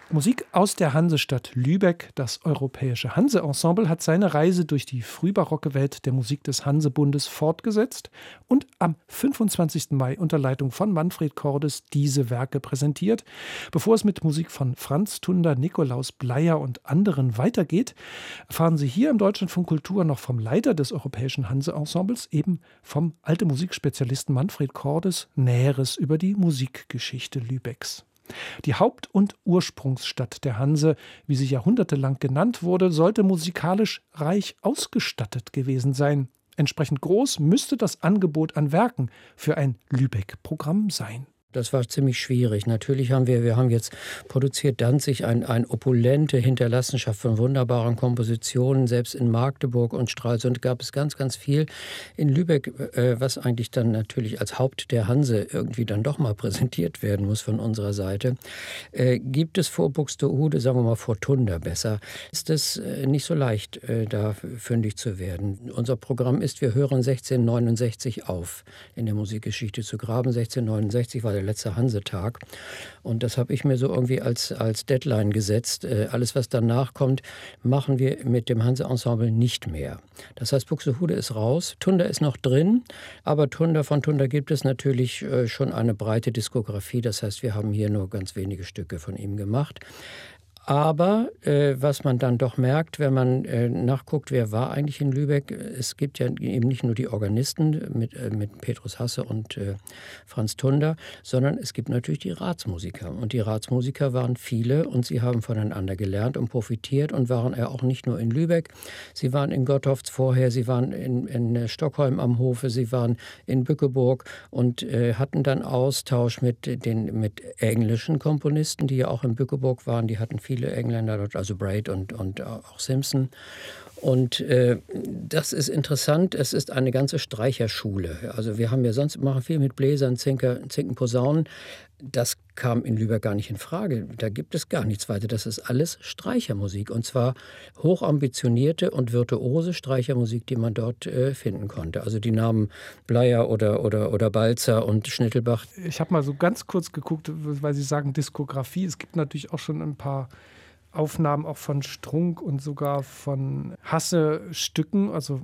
Musik aus der Hansestadt Lübeck. Das Europäische Hanse-Ensemble hat seine Reise durch die frühbarocke Welt der Musik des Hansebundes fortgesetzt und am 25. Mai unter Leitung von Manfred Cordes diese Werke präsentiert. Bevor es mit Musik von Franz Tunder, Nikolaus Bleier und anderen weitergeht, erfahren Sie hier im Deutschlandfunk Kultur noch vom Leiter des Europäischen Hanse-Ensembles, eben vom Alte Musikspezialisten Manfred Cordes, Näheres über die Musikgeschichte Lübecks. Die Haupt- und Ursprungsstadt der Hanse, wie sie jahrhundertelang genannt wurde, sollte musikalisch reich ausgestattet gewesen sein. Entsprechend groß müsste das Angebot an Werken für ein Lübeck-Programm sein. Das war ziemlich schwierig. Natürlich haben wir jetzt produziert Danzig eine opulente Hinterlassenschaft von wunderbaren Kompositionen. Selbst in Magdeburg und Stralsund gab es ganz, ganz viel. In Lübeck, was eigentlich dann natürlich als Haupt der Hanse irgendwie dann doch mal präsentiert werden muss von unserer Seite, gibt es vor Buxtehude, sagen wir mal vor Tunder besser, ist es nicht so leicht, da fündig zu werden. Unser Programm ist, wir hören 1669 auf, in der Musikgeschichte zu graben. 1669 war der letzte Hansetag. Und das habe ich mir so irgendwie als Deadline gesetzt. Alles, was danach kommt, machen wir mit dem Hanse-Ensemble nicht mehr. Das heißt, Buxtehude ist raus, Tunder ist noch drin, aber von Tunder gibt es natürlich schon eine breite Diskografie. Das heißt, wir haben hier nur ganz wenige Stücke von ihm gemacht. Aber was man dann doch merkt, wenn man nachguckt, wer war eigentlich in Lübeck, es gibt ja eben nicht nur die Organisten mit Petrus Hasse und Franz Tunder, sondern es gibt natürlich die Ratsmusiker. Und die Ratsmusiker waren viele und sie haben voneinander gelernt und profitiert und waren ja auch nicht nur in Lübeck. Sie waren in Gottorf vorher, sie waren in Stockholm am Hofe, sie waren in Bückeburg und hatten dann Austausch mit englischen Komponisten, die ja auch in Bückeburg waren. Die hatten viele Engländer dort, also Braid und auch Simpson. Und das ist interessant, es ist eine ganze Streicherschule. Also wir machen viel mit Bläsern, Zinken, Posaunen. Das kam in Lübeck gar nicht in Frage. Da gibt es gar nichts weiter. Das ist alles Streichermusik. Und zwar hochambitionierte und virtuose Streichermusik, die man dort finden konnte. Also die Namen Bleier oder Balzer und Schnittelbach. Ich habe mal so ganz kurz geguckt, weil Sie sagen Diskografie. Es gibt natürlich auch schon ein paar Aufnahmen auch von Strunk und sogar von Hasse-Stücken. Also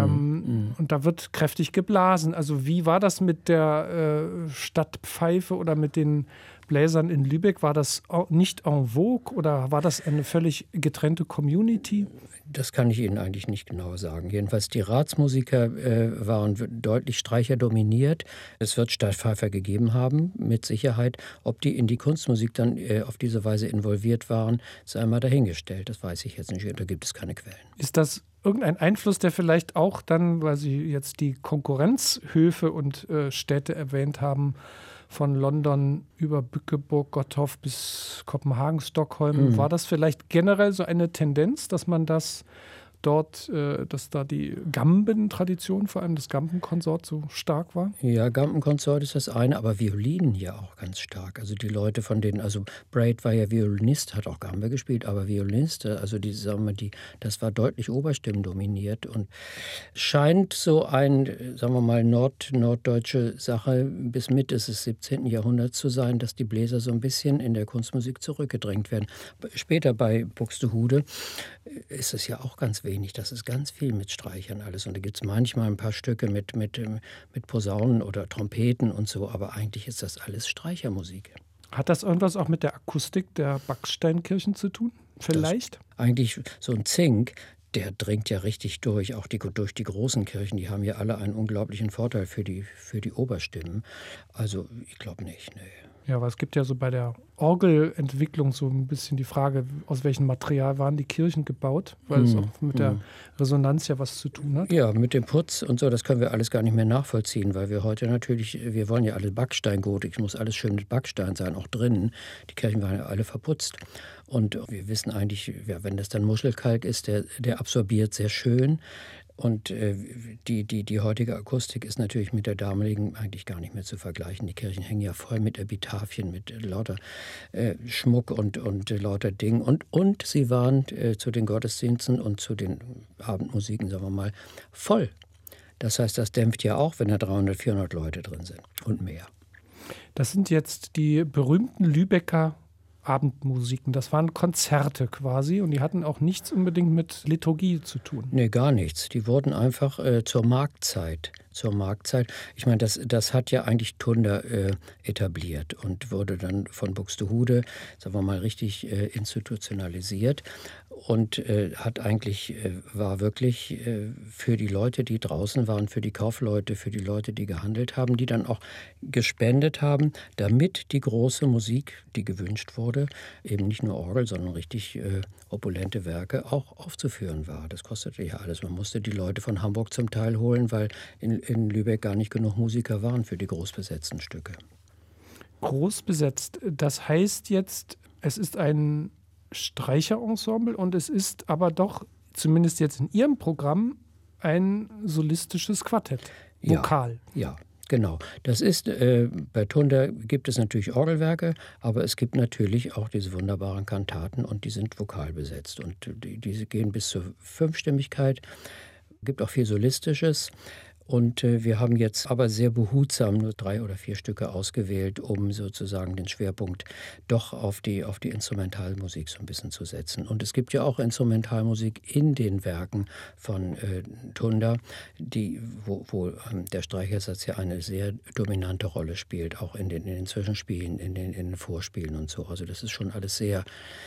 und da wird kräftig geblasen. Also wie war das mit der Stadtpfeife oder mit den Bläsern in Lübeck? War das nicht en vogue oder war das eine völlig getrennte Community? Das kann ich Ihnen eigentlich nicht genau sagen. Jedenfalls die Ratsmusiker waren deutlich streicherdominiert. Es wird Stadtpfeifer gegeben haben, mit Sicherheit. Ob die in die Kunstmusik dann auf diese Weise involviert waren, sei mal dahingestellt. Das weiß ich jetzt nicht. Da gibt es keine Quellen. Ist das irgendein Einfluss, der vielleicht auch dann, weil Sie jetzt die Konkurrenzhöfe und Städte erwähnt haben, von London über Bückeburg, Gottorf bis Kopenhagen, Stockholm, war das vielleicht generell so eine Tendenz, dass man das dort, dass da die Gamben-Tradition, vor allem das Gambenkonsort, so stark war? Ja, Gambenkonsort ist das eine, aber Violinen ja auch ganz stark. Also die Leute von denen, also Braid war ja Violinist, hat auch Gambe gespielt, aber Violinist, also das war deutlich oberstimmendominiert und scheint so sagen wir mal, norddeutsche Sache bis Mitte des 17. Jahrhunderts zu sein, dass die Bläser so ein bisschen in der Kunstmusik zurückgedrängt werden. Später bei Buxtehude ist es ja auch ganz wenig. Das ist ganz viel mit Streichern alles. Und da gibt es manchmal ein paar Stücke mit Posaunen oder Trompeten und so. Aber eigentlich ist das alles Streichermusik. Hat das irgendwas auch mit der Akustik der Backsteinkirchen zu tun? Vielleicht? Eigentlich so ein Zink, der dringt ja richtig durch. Auch durch die großen Kirchen. Die haben ja alle einen unglaublichen Vorteil für die Oberstimmen. Also ich glaube nicht, nee. Ja, aber es gibt ja so bei der Orgelentwicklung so ein bisschen die Frage, aus welchem Material waren die Kirchen gebaut, weil es auch mit der Resonanz ja was zu tun hat. Ja, mit dem Putz und so, das können wir alles gar nicht mehr nachvollziehen, weil wir heute natürlich, wir wollen ja alle Backsteingotik, es muss alles schön mit Backstein sein, auch drinnen. Die Kirchen waren ja alle verputzt. Und wir wissen eigentlich, ja, wenn das dann Muschelkalk ist, der absorbiert sehr schön. Und die heutige Akustik ist natürlich mit der damaligen eigentlich gar nicht mehr zu vergleichen. Die Kirchen hängen ja voll mit Epitaphien, mit lauter Schmuck und lauter Dingen. Und sie waren zu den Gottesdiensten und zu den Abendmusiken, sagen wir mal, voll. Das heißt, das dämpft ja auch, wenn da 300, 400 Leute drin sind und mehr. Das sind jetzt die berühmten Lübecker Abendmusiken. Das waren Konzerte quasi und die hatten auch nichts unbedingt mit Liturgie zu tun. Nee, gar nichts. Die wurden einfach zur Marktzeit. Ich meine, das hat ja eigentlich Tunda etabliert und wurde dann von Buxtehude, sagen wir mal, richtig institutionalisiert und war wirklich für die Leute, die draußen waren, für die Kaufleute, für die Leute, die gehandelt haben, die dann auch gespendet haben, damit die große Musik, die gewünscht wurde, eben nicht nur Orgel, sondern richtig opulente Werke auch aufzuführen war. Das kostete ja alles. Man musste die Leute von Hamburg zum Teil holen, weil in Lübeck gar nicht genug Musiker waren für die großbesetzten Stücke. Groß besetzt, das heißt jetzt, es ist ein Streicherensemble und es ist aber doch, zumindest jetzt in Ihrem Programm, ein solistisches Quartett, Vokal. Ja. Genau. Das ist, bei Tunda gibt es natürlich Orgelwerke, aber es gibt natürlich auch diese wunderbaren Kantaten und die sind vokal besetzt. Und diese gehen bis zur Fünfstimmigkeit. Es gibt auch viel Solistisches. Und wir haben jetzt aber sehr behutsam nur 3 oder 4 Stücke ausgewählt, um sozusagen den Schwerpunkt doch auf die Instrumentalmusik so ein bisschen zu setzen. Und es gibt ja auch Instrumentalmusik in den Werken von Tunda, wo der Streichersatz ja eine sehr dominante Rolle spielt, auch in den Zwischenspielen, in den Vorspielen und so. Also das ist schon alles sehr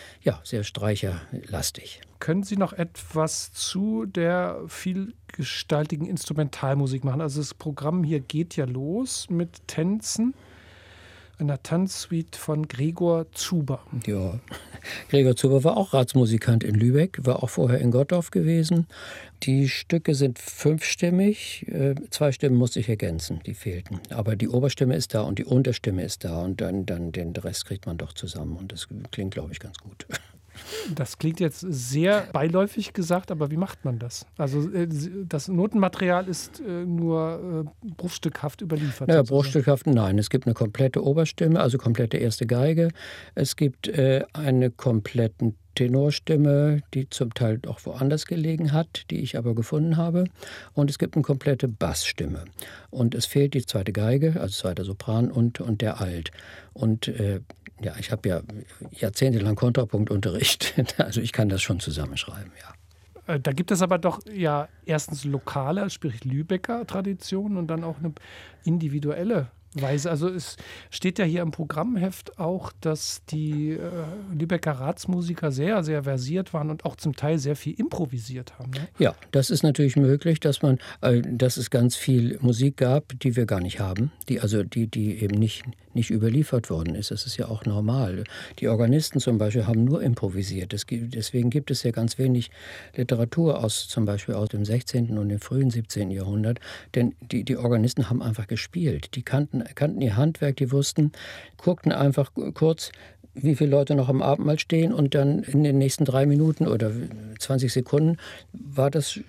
streicherlastig. Können Sie noch etwas zu der vielgestaltigen Instrumentalmusik machen? Also das Programm hier geht ja los mit Tänzen, einer Tanzsuite von Gregor Zuber. Ja, Gregor Zuber war auch Ratsmusikant in Lübeck, war auch vorher in Gottorf gewesen. Die Stücke sind 5stimmig, 2 Stimmen musste ich ergänzen, die fehlten. Aber die Oberstimme ist da und die Unterstimme ist da und dann den Rest kriegt man doch zusammen und das klingt, glaube ich, ganz gut. Das klingt jetzt sehr beiläufig gesagt, aber wie macht man das? Also das Notenmaterial ist nur bruchstückhaft überliefert. Naja, bruchstückhaft nein. Es gibt eine komplette Oberstimme, also komplette erste Geige. Es gibt eine komplette Tenorstimme, die zum Teil auch woanders gelegen hat, die ich aber gefunden habe. Und es gibt eine komplette Bassstimme. Und es fehlt die zweite Geige, also zweiter Sopran und der Alt. Und ich habe ja jahrzehntelang Kontrapunktunterricht, also ich kann das schon zusammenschreiben, ja. Da gibt es aber doch ja erstens lokale, sprich Lübecker Traditionen und dann auch eine individuelle Weise. Also es steht ja hier im Programmheft auch, dass die Lübecker Ratsmusiker sehr, sehr versiert waren und auch zum Teil sehr viel improvisiert haben. Ne? Ja, das ist natürlich möglich, dass es ganz viel Musik gab, die wir gar nicht haben, die eben nicht überliefert worden ist. Das ist ja auch normal. Die Organisten zum Beispiel haben nur improvisiert. Deswegen gibt es ja ganz wenig Literatur zum Beispiel aus dem 16. und dem frühen 17. Jahrhundert. Denn die Organisten haben einfach gespielt. Die kannten ihr Handwerk, die guckten einfach kurz, wie viele Leute noch am Abendmahl stehen und dann in den nächsten 3 Minuten oder 20 Sekunden war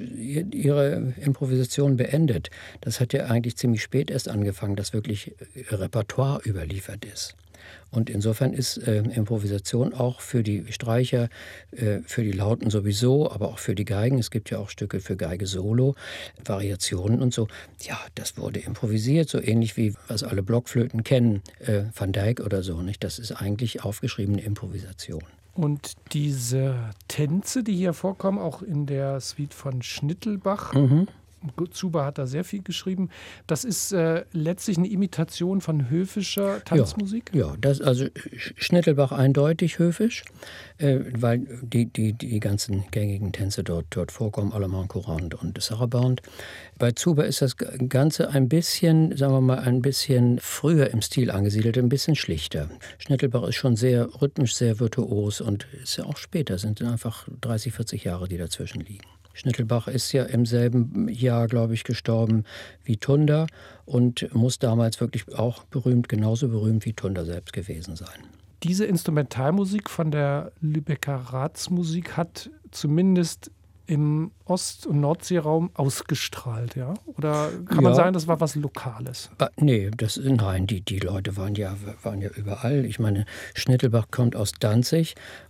ihre Improvisation beendet. Das hat ja eigentlich ziemlich spät erst angefangen, dass wirklich Repertoire überliefert ist. Und insofern ist Improvisation auch für die Streicher, für die Lauten sowieso, aber auch für die Geigen. Es gibt ja auch Stücke für Geige Solo, Variationen und so. Ja, das wurde improvisiert, so ähnlich wie was alle Blockflöten kennen, Van Dyck oder so. Nicht? Das ist eigentlich aufgeschriebene Improvisation. Und diese Tänze, die hier vorkommen, auch in der Suite von Schnittelbach, Zuber hat da sehr viel geschrieben. Das ist letztlich eine Imitation von höfischer Tanzmusik? Ja, also Schnittelbach eindeutig höfisch, weil die ganzen gängigen Tänze dort vorkommen, Allemand Courant und Sarabande. Bei Zuber ist das Ganze ein bisschen, sagen wir mal, ein bisschen früher im Stil angesiedelt, ein bisschen schlichter. Schnittelbach ist schon sehr rhythmisch, sehr virtuos und ist ja auch später, sind einfach 30, 40 Jahre, die dazwischen liegen. Schnittelbach ist ja im selben Jahr, glaube ich, gestorben wie Tunda und muss damals wirklich auch genauso berühmt wie Tunda selbst gewesen sein. Diese Instrumentalmusik von der Lübecker Ratsmusik hat zumindest im Ost- und Nordseeraum ausgestrahlt, ja? Oder kann man sagen, das war was Lokales? Nee, die Leute waren ja überall. Ich meine, Schnittelbach kommt aus Danzig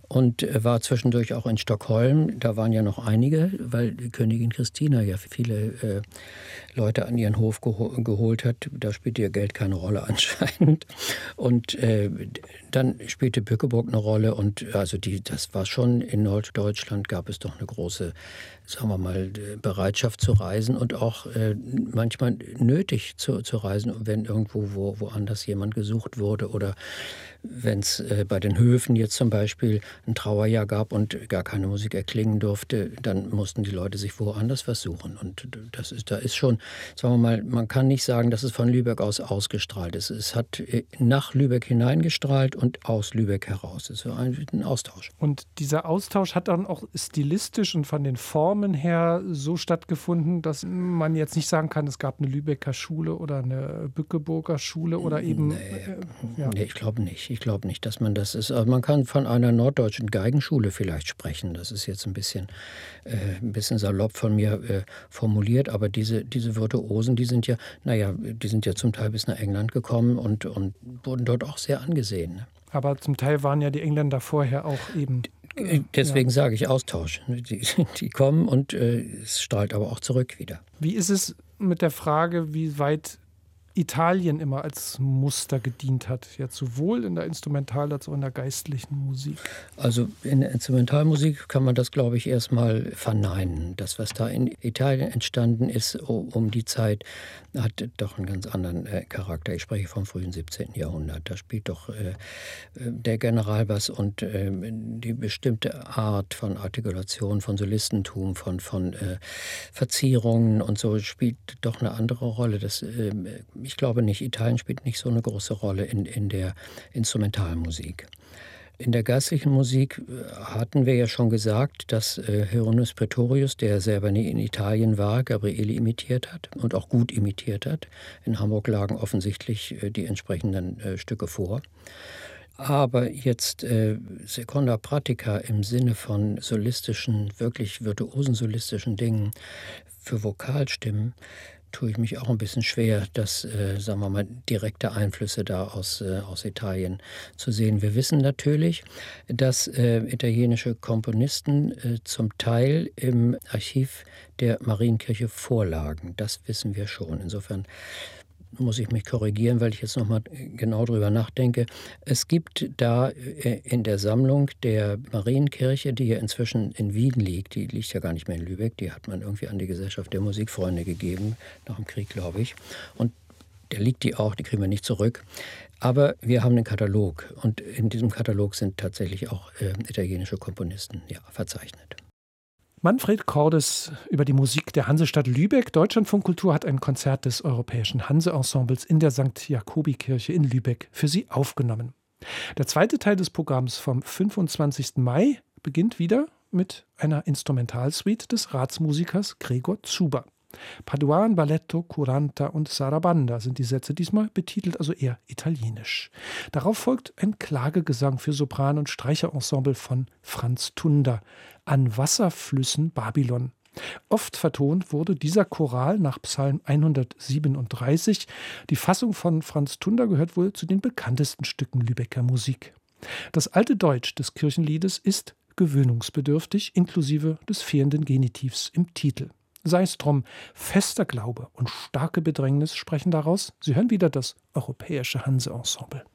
und war zwischendurch auch in Stockholm. Da waren ja noch einige, weil die Königin Christina ja viele Leute an ihren Hof geholt hat. Da spielte ihr Geld keine Rolle anscheinend. Und dann spielte Bückeburg eine Rolle. Und also das war schon, in Norddeutschland gab es doch eine große, sagen wir mal, Bereitschaft zu reisen und auch manchmal nötig zu reisen, wenn irgendwo woanders jemand gesucht wurde oder wenn es bei den Höfen jetzt zum Beispiel ein Trauerjahr gab und gar keine Musik erklingen durfte, dann mussten die Leute sich woanders was suchen. Und da ist schon, sagen wir mal, man kann nicht sagen, dass es von Lübeck aus ausgestrahlt ist. Es hat nach Lübeck hineingestrahlt und aus Lübeck heraus. Es war ein Austausch. Und dieser Austausch hat dann auch stilistisch und von den Formen her so stattgefunden, dass man jetzt nicht sagen kann, es gab eine Lübecker Schule oder eine Bückeburger Schule oder eben... Nee, ich glaube nicht. Ich glaube nicht, dass man das ist. Also man kann von einer norddeutschen Geigenschule vielleicht sprechen. Das ist jetzt ein bisschen salopp von mir formuliert, aber diese Virtuosen, die sind ja zum Teil bis nach England gekommen und wurden dort auch sehr angesehen. Ne? Aber zum Teil waren ja die Engländer vorher auch eben... Deswegen sage ich Austausch. Die kommen und es strahlt aber auch zurück wieder. Wie ist es mit der Frage, wie weit Italien immer als Muster gedient hat, jetzt sowohl in der Instrumental- als auch in der geistlichen Musik? Also in der Instrumentalmusik kann man das, glaube ich, erstmal verneinen. Das, was da in Italien entstanden ist um die Zeit, hat doch einen ganz anderen Charakter. Ich spreche vom frühen 17. Jahrhundert. Da spielt doch der Generalbass und die bestimmte Art von Artikulation, von Solistentum, von Verzierungen und so spielt doch eine andere Rolle. Ich glaube nicht, Italien spielt nicht so eine große Rolle in der Instrumentalmusik. In der geistlichen Musik hatten wir ja schon gesagt, dass Hieronymus Praetorius, der selber nie in Italien war, Gabrieli imitiert hat und auch gut imitiert hat. In Hamburg lagen offensichtlich die entsprechenden Stücke vor. Aber jetzt Seconda Pratica im Sinne von solistischen, wirklich virtuosen solistischen Dingen für Vokalstimmen, tue ich mich auch ein bisschen schwer, dass, sagen wir mal, direkte Einflüsse da aus Italien zu sehen. Wir wissen natürlich, dass italienische Komponisten zum Teil im Archiv der Marienkirche vorlagen. Das wissen wir schon. Insofern muss ich mich korrigieren, weil ich jetzt noch mal genau drüber nachdenke. Es gibt da in der Sammlung der Marienkirche, die ja inzwischen in Wien liegt, die liegt ja gar nicht mehr in Lübeck, die hat man irgendwie an die Gesellschaft der Musikfreunde gegeben, nach dem Krieg, glaube ich. Und der liegt die auch, die kriegen wir nicht zurück. Aber wir haben einen Katalog und in diesem Katalog sind tatsächlich auch italienische Komponisten verzeichnet. Manfred Cordes über die Musik der Hansestadt Lübeck. Deutschlandfunk Kultur hat ein Konzert des Europäischen Hanse-Ensembles in der St. Jakobi-Kirche in Lübeck für Sie aufgenommen. Der zweite Teil des Programms vom 25. Mai beginnt wieder mit einer Instrumentalsuite des Ratsmusikers Gregor Zuber. Paduan, Balletto, Curanta und Sarabanda sind die Sätze, diesmal betitelt also eher italienisch. Darauf folgt ein Klagegesang für Sopran- und Streicherensemble von Franz Tunder, An Wasserflüssen Babylon. Oft vertont wurde dieser Choral nach Psalm 137. Die Fassung von Franz Tunder gehört wohl zu den bekanntesten Stücken Lübecker Musik. Das alte Deutsch des Kirchenliedes ist gewöhnungsbedürftig, inklusive des fehlenden Genitivs im Titel. Sei es drum, fester Glaube und starke Bedrängnis sprechen daraus. Sie hören wieder das Europäische Hanse-Ensemble.